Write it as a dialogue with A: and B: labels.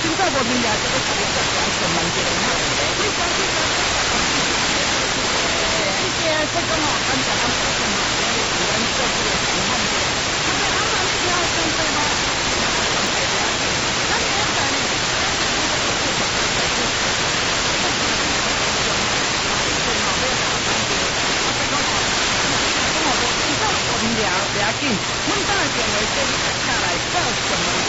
A: 凊彩无面啊，这个特别叫做神明节哈。谢谢，这个吼，感谢咱